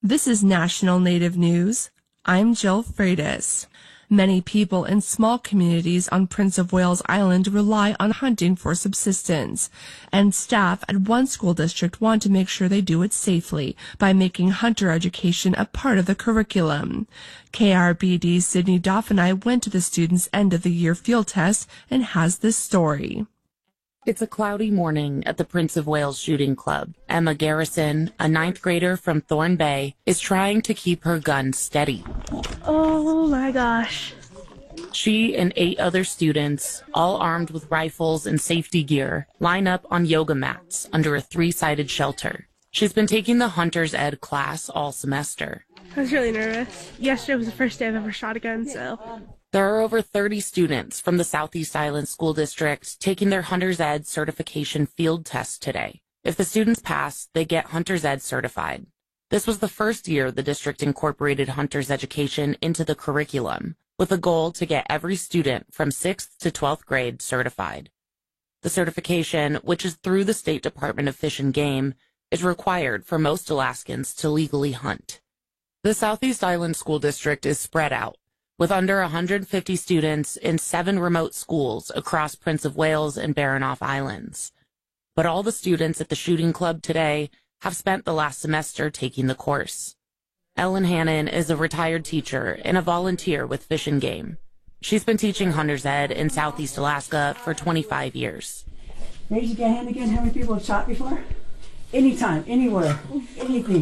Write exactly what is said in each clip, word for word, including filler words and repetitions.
This is National Native News. I'm Jill Freitas. Many people in small communities on Prince of Wales Island rely on hunting for subsistence, and staff at one school district want to make sure they do it safely by making hunter education a part of the curriculum. K R B D's Sydney Dauphinai went to the students' end-of-the-year field test and has this story. It's a cloudy morning at the Prince of Wales Shooting Club. Emma Garrison, a ninth grader from Thorn Bay, is trying to keep her gun steady. Oh my gosh. She and eight other students, all armed with rifles and safety gear, line up on yoga mats under a three-sided shelter. She's been taking the Hunter's Ed class all semester. I was really nervous. Yesterday was the first day I've ever shot a gun, so... There are over thirty students from the Southeast Island School District taking their Hunter's Ed certification field test today. If the students pass, they get Hunter's Ed certified. This was the first year the district incorporated Hunter's education into the curriculum, with a goal to get every student from sixth to twelfth grade certified. The certification, which is through the State Department of Fish and Game, is required for most Alaskans to legally hunt. The Southeast Island School District is spread out, with under one hundred fifty students in seven remote schools across Prince of Wales and Baranof Islands. But all the students at the shooting club today have spent the last semester taking the course. Ellen Hannon is a retired teacher and a volunteer with Fish and Game. She's been teaching Hunter's Ed in Southeast Alaska for twenty-five years. Raise your hand again. How many people have shot before? Anytime, anywhere, anything.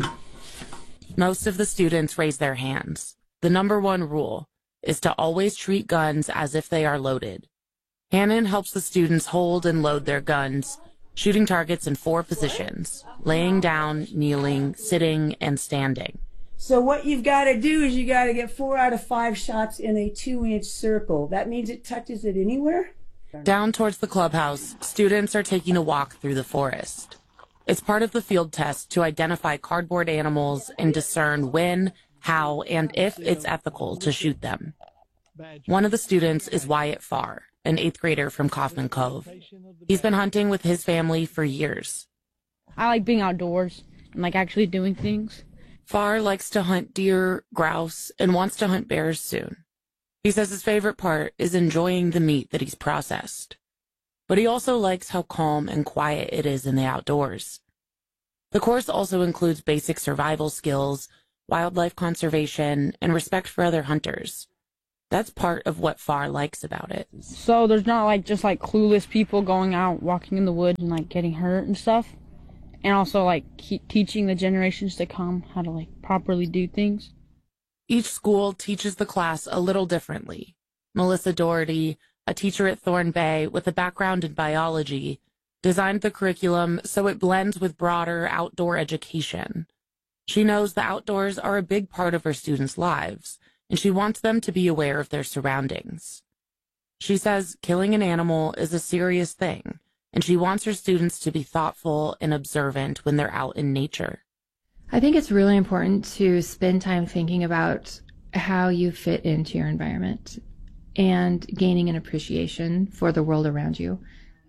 Most of the students raise their hands. The number one rule is to always treat guns as if they are loaded. Hannon helps the students hold and load their guns, shooting targets in four positions: laying down, kneeling, sitting, and standing. So what you've got to do is you got to get four out of five shots in a two-inch circle. That means it touches it anywhere? Down towards the clubhouse, students are taking a walk through the forest. It's part of the field test to identify cardboard animals and discern when, how, and if it's ethical to shoot them. One of the students is Wyatt Farr, an eighth grader from Kaufman Cove. He's been hunting with his family for years. I like being outdoors and like actually doing things. Farr likes to hunt deer, grouse, and wants to hunt bears soon. He says his favorite part is enjoying the meat that he's processed. But he also likes how calm and quiet it is in the outdoors. The course also includes basic survival skills, wildlife conservation, and respect for other hunters. That's part of what Farr likes about it. So there's not like just like clueless people going out walking in the woods and like getting hurt and stuff. And also like keep teaching the generations to come how to like properly do things. Each school teaches the class a little differently. Melissa Doherty, a teacher at Thorn Bay with a background in biology, designed the curriculum so it blends with broader outdoor education. She knows the outdoors are a big part of her students' lives, and she wants them to be aware of their surroundings. She says killing an animal is a serious thing, and she wants her students to be thoughtful and observant when they're out in nature. I think it's really important to spend time thinking about how you fit into your environment and gaining an appreciation for the world around you.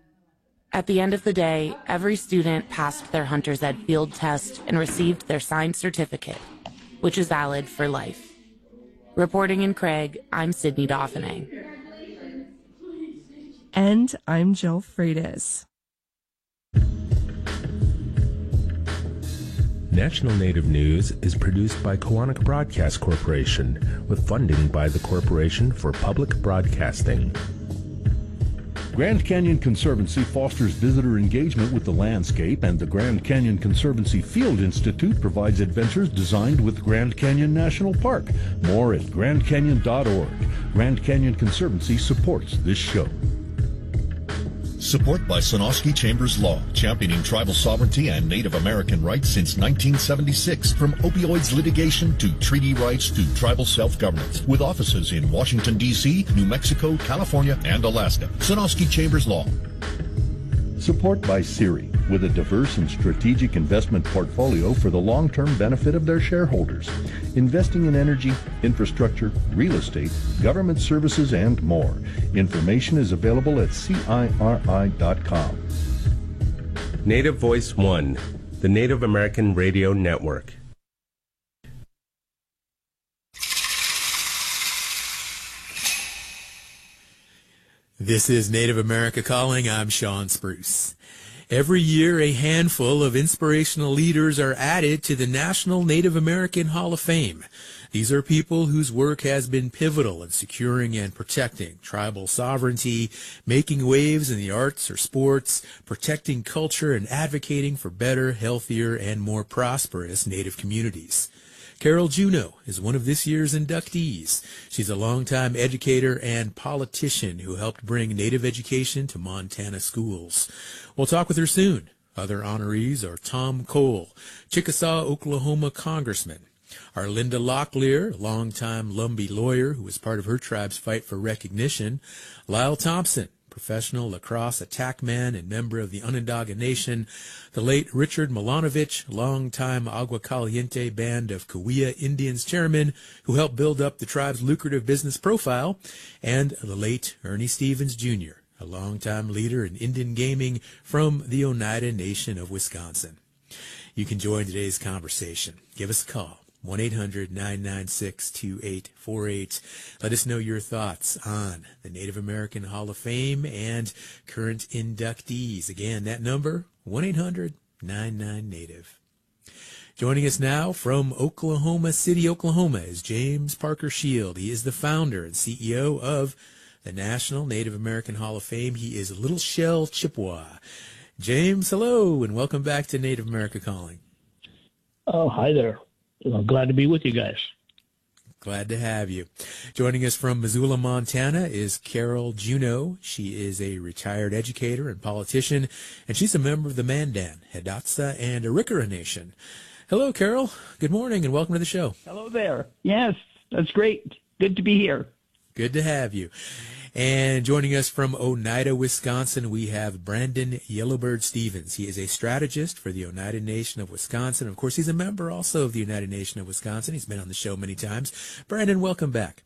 At the end of the day, every student passed their Hunter's Ed field test and received their signed certificate, which is valid for life. Reporting in Craig, I'm Sydney Dauphinai. And I'm Jill Freitas. National Native News is produced by Koahnic Broadcast Corporation with funding by the Corporation for Public Broadcasting. Grand Canyon Conservancy fosters visitor engagement with the landscape, and the Grand Canyon Conservancy Field Institute provides adventures designed with Grand Canyon National Park. More at grand canyon dot org. Grand Canyon Conservancy supports this show. Support by Sonosky Chambers Law, championing tribal sovereignty and Native American rights since nineteen seventy-six. From opioids litigation to treaty rights to tribal self-governance. With offices in Washington, D C, New Mexico, California, and Alaska. Sonosky Chambers Law. Support by Siri, with a diverse and strategic investment portfolio for the long-term benefit of their shareholders. Investing in energy, infrastructure, real estate, government services, and more. Information is available at C I R I dot com. Native Voice One, the Native American Radio Network. This is Native America Calling. I'm Sean Spruce. Every year, a handful of inspirational leaders are added to the National Native American Hall of Fame. These are people whose work has been pivotal in securing and protecting tribal sovereignty, making waves in the arts or sports, protecting culture, and advocating for better, healthier, and more prosperous Native communities. Carol Juneau is one of this year's inductees. She's a longtime educator and politician who helped bring Native education to Montana schools. We'll talk with her soon. Other honorees are Tom Cole, Chickasaw, Oklahoma Congressman, Arlinda Locklear, longtime Lumbee lawyer who was part of her tribe's fight for recognition, Lyle Thompson, professional lacrosse attackman and member of the Onondaga Nation, the late Richard Milanovich, longtime Agua Caliente Band of Cahuilla Indians chairman who helped build up the tribe's lucrative business profile, and the late Ernie Stevens Junior, a longtime leader in Indian gaming from the Oneida Nation of Wisconsin. You can join today's conversation. Give us a call. one eight hundred nine nine six two eight four eight. Let us know your thoughts on the Native American Hall of Fame and current inductees. Again, that number, one eight hundred nine nine Native. Joining us now from Oklahoma City, Oklahoma, is James Parker Shield. He is the founder and C E O of the National Native American Hall of Fame. He is Little Shell Chippewa. James, hello, and welcome back to Native America Calling. Oh, hi there. I'm glad to be with you guys. Glad to have you. Joining us from Missoula, Montana is Carol Juneau. She is a retired educator and politician, and she's a member of the Mandan, Hidatsa, and Arikara Nation. Hello, Carol. Good morning, and welcome to the show. Hello there. Yes, that's great. Good to be here. Good to have you. And joining us from Oneida, Wisconsin, we have Brandon Yellowbird Stevens. He is a strategist for the Oneida Nation of Wisconsin. Of course, he's a member also of the Oneida Nation of Wisconsin. He's been on the show many times. Brandon, welcome back.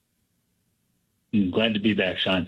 I'm glad to be back, Sean.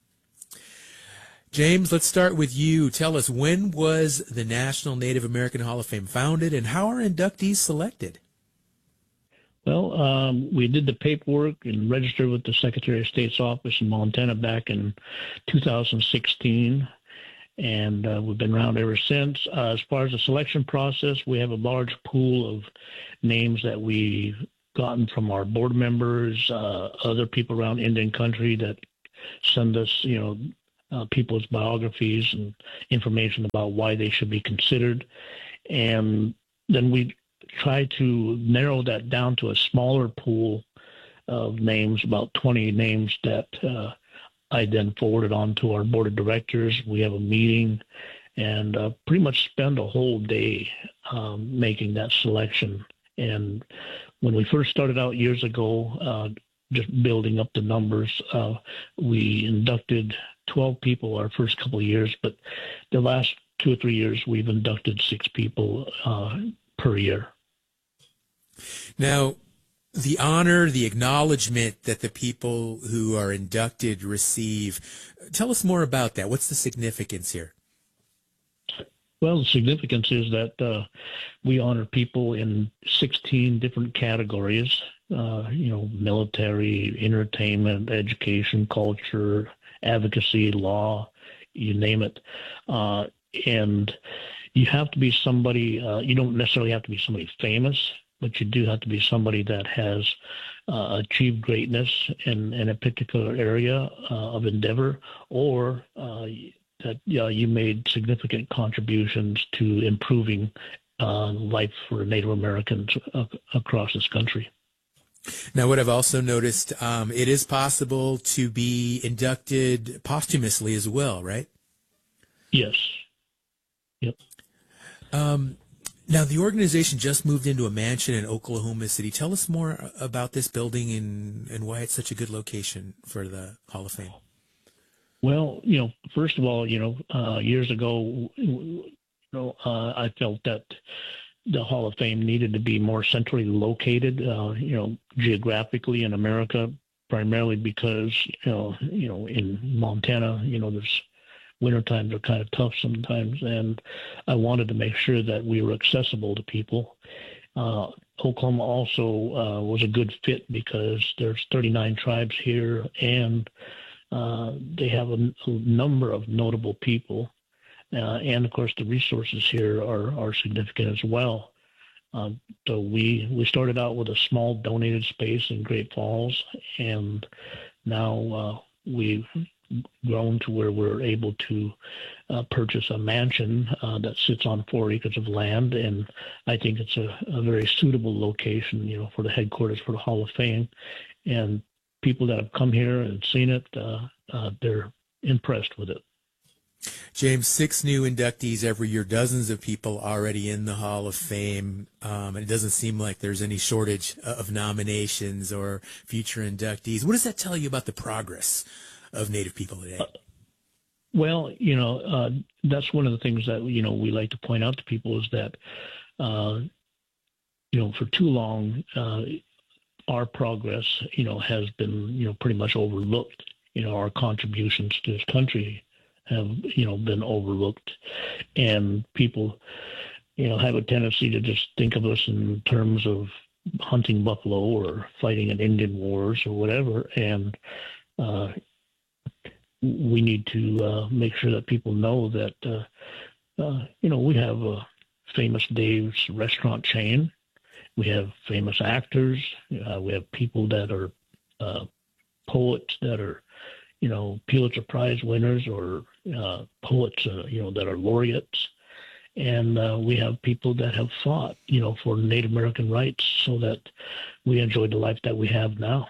James, let's start with you. Tell us, when was the National Native American Hall of Fame founded, and how are inductees selected? Well, um, we did the paperwork and registered with the Secretary of State's office in Montana back in two thousand sixteen, and uh, we've been around ever since. Uh, as far as the selection process, we have a large pool of names that we've gotten from our board members, uh, other people around Indian country that send us, you know, uh, people's biographies and information about why they should be considered. And then we try to narrow that down to a smaller pool of names, about twenty names that uh, I then forwarded on to our board of directors. We have a meeting and uh, pretty much spend a whole day um, making that selection. And when we first started out years ago, uh, just building up the numbers, uh, we inducted twelve people our first couple of years, but the last two or three years we've inducted six people uh, per year. Now, the honor, the acknowledgement that the people who are inducted receive, tell us more about that. What's the significance here? Well, the significance is that uh, we honor people in sixteen different categories, uh, you know, military, entertainment, education, culture, advocacy, law, you name it. Uh, and you have to be somebody, uh, you don't necessarily have to be somebody famous, but you do have to be somebody that has uh, achieved greatness in, in a particular area uh, of endeavor, or uh, that uh, you made significant contributions to improving uh, life for Native Americans uh, across this country. Now, what I've also noticed, um, it is possible to be inducted posthumously as well, right? Yes. Yep. Um, Now, the organization just moved into a mansion in Oklahoma City. Tell us more about this building and, and why it's such a good location for the Hall of Fame. Well, you know, first of all, you know, uh, years ago, you know, uh, I felt that the Hall of Fame needed to be more centrally located, uh, you know, geographically in America, primarily because, you know, you know, in Montana, you know, there's winter times are kind of tough sometimes, and I wanted to make sure that we were accessible to people. Uh, Oklahoma also uh, was a good fit because there's thirty-nine tribes here, and Uh, they have a, a number of notable people, uh, and of course the resources here are are significant as well. Uh, so we we started out with a small donated space in Great Falls, and now uh, we've grown to where we're able to uh, purchase a mansion uh, that sits on four acres of land, and I think it's a, a very suitable location, you know, for the headquarters for the Hall of Fame. And people that have come here and seen it, uh, uh, they're impressed with it. James, six new inductees every year, dozens of people already in the Hall of Fame, um, and it doesn't seem like there's any shortage of nominations or future inductees. What does that tell you about the progress of Native people today? Uh, well, you know, uh, that's one of the things that, you know, we like to point out to people is that, uh, you know, for too long, uh, our progress, you know, has been, you know, pretty much overlooked. You know, our contributions to this country have, you know, been overlooked, and people, you know, have a tendency to just think of us in terms of hunting buffalo or fighting in Indian wars or whatever. And uh, we need to uh, make sure that people know that, uh, uh, you know, we have a famous Dave's restaurant chain. We have famous actors. Uh, we have people that are uh, poets that are, you know, Pulitzer Prize winners or uh, poets, uh, you know, that are laureates. And uh, we have people that have fought, you know, for Native American rights so that we enjoy the life that we have now.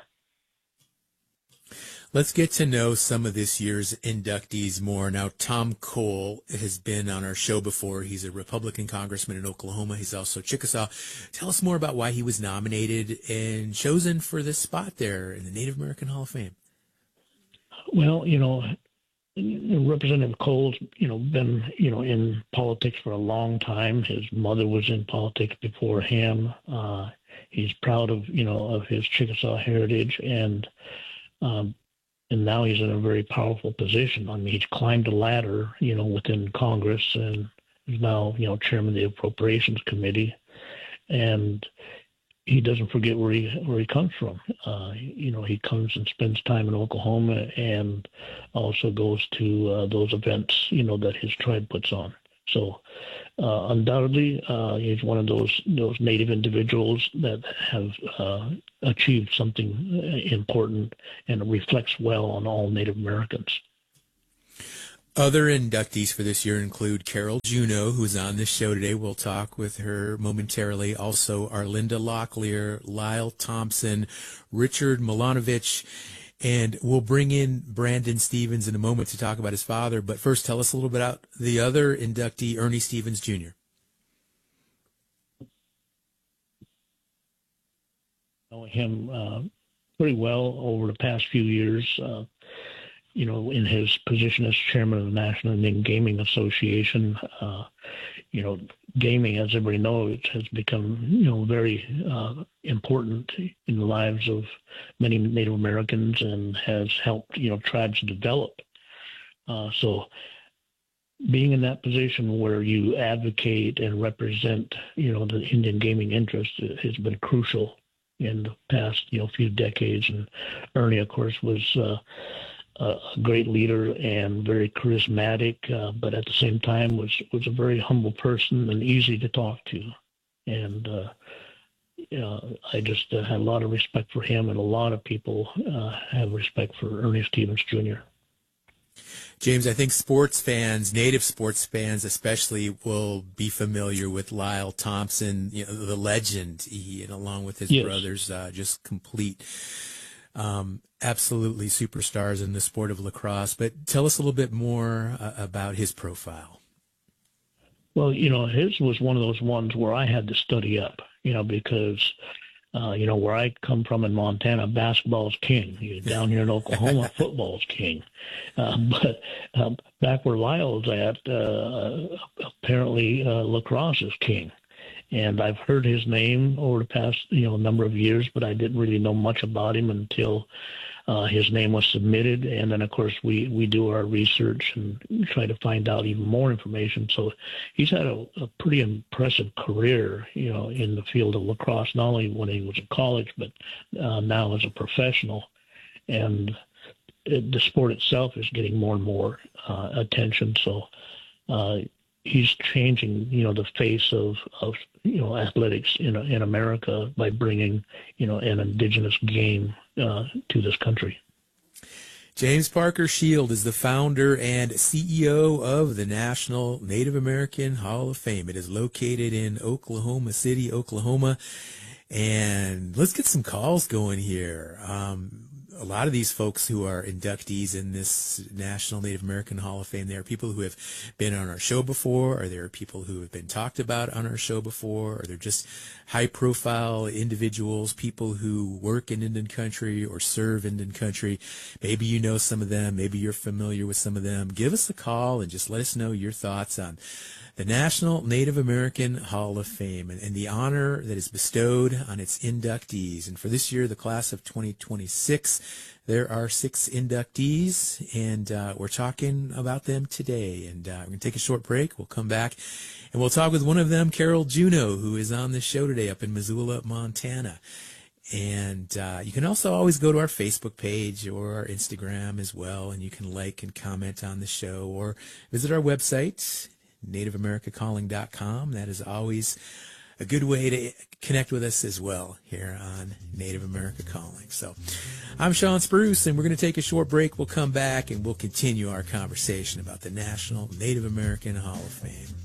Let's get to know some of this year's inductees more. Now, Tom Cole has been on our show before. He's a Republican congressman in Oklahoma. He's also Chickasaw. Tell us more about why he was nominated and chosen for this spot there in the Native American Hall of Fame. Well, you know, Representative Cole's, you know, been, you know, in politics for a long time. His mother was in politics before him. Uh, he's proud of, you know, of his Chickasaw heritage, and um, and now he's in a very powerful position. I mean, he's climbed a ladder, you know, within Congress, and he's now, you know, chairman of the Appropriations Committee, and he doesn't forget where he where he comes from. Uh, you know, he comes and spends time in Oklahoma, and also goes to uh, those events, you know, that his tribe puts on. So, uh, undoubtedly, uh, he's one of those those Native individuals that have uh, achieved something important, and it reflects well on all Native Americans. Other inductees for this year include Carol Juneau, who's on this show today. We'll talk with her momentarily. Also, Arlinda Locklear, Lyle Thompson, Richard Milanovich, and we'll bring in Brandon Stevens in a moment to talk about his father. But first, tell us a little bit about the other inductee, Ernie Stevens Junior Know him uh, pretty well over the past few years. Uh, you know, in his position as chairman of the National Indian Gaming Association, uh, you know, gaming, as everybody knows, has become, you know, very uh, important in the lives of many Native Americans, and has helped, you know, tribes develop. Uh, so being in that position where you advocate and represent, you know, the Indian gaming interest has been crucial in the past, you know, few decades. And Ernie, of course, was uh, a great leader and very charismatic, uh, but at the same time was was a very humble person and easy to talk to. And uh, you know, I just uh, had a lot of respect for him, and a lot of people uh, have respect for Ernie Stevens Junior James, I think sports fans, Native sports fans especially, will be familiar with Lyle Thompson, you know, the legend, he, and along with his yes. brothers, uh, just complete Um, absolutely superstars in the sport of lacrosse. But tell us a little bit more uh, about his profile. Well, you know, his was one of those ones where I had to study up, you know, because, uh, you know, where I come from in Montana, basketball's king. You're down here in Oklahoma, football's king. Uh, but um, back where Lyle's at, uh, apparently uh, lacrosse is king. And I've heard his name over the past, you know, number of years, but I didn't really know much about him until uh, his name was submitted. And then, of course, we, we do our research and try to find out even more information. So he's had a, a pretty impressive career, you know, in the field of lacrosse, not only when he was in college, but uh, now as a professional. And it, the sport itself is getting more and more uh, attention. So uh, he's changing, you know, the face of, of you know, athletics in in America by bringing, you know, an indigenous game uh, to this country. James Parker Shield is the founder and C E O of the National Native American Hall of Fame. It is located in Oklahoma City, Oklahoma. And let's get some calls going here. Um, a lot of these folks who are inductees in this National Native American Hall of Fame, there are people who have been on our show before, or there are people who have been talked about on our show before, or they're just high-profile individuals, people who work in Indian country or serve Indian country. Maybe you know some of them. Maybe you're familiar with some of them. Give us a call and just let us know your thoughts on the National Native American Hall of Fame and, and the honor that is bestowed on its inductees. And for this year, the class of twenty twenty-six, there are six inductees, and uh, we're talking about them today. And uh, we're going to take a short break. We'll come back, and we'll talk with one of them, Carol Juneau, who is on the show today up in Missoula, Montana. And uh, you can also always go to our Facebook page or our Instagram as well, and you can like and comment on the show or visit our website, native america calling dot com. That is always a good way to connect with us as well here on Native America Calling. So I'm Sean Spruce, and we're going to take a short break. We'll come back, and we'll continue our conversation about the National Native American Hall of Fame.